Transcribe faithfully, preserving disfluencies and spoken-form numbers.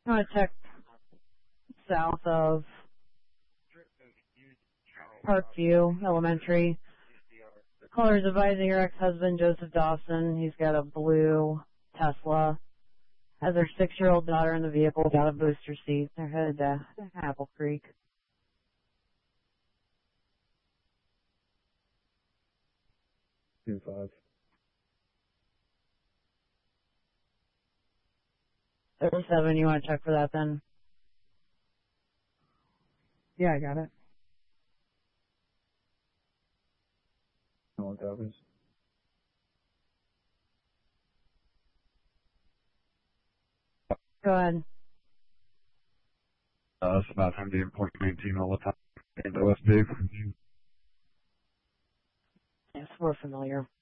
I want to check south of Parkview Elementary. Callers advising your ex-husband, Joseph Dawson. He's got a blue Tesla. Has their six-year-old daughter in the vehicle without a booster seat. They're headed to Apple Creek. Two five. thirty-seven, you want to check for that then? Yeah, I got it. No one copies. Go ahead. Uh, it's about time to import nineteen all the time. And O S B. Yes, we're familiar.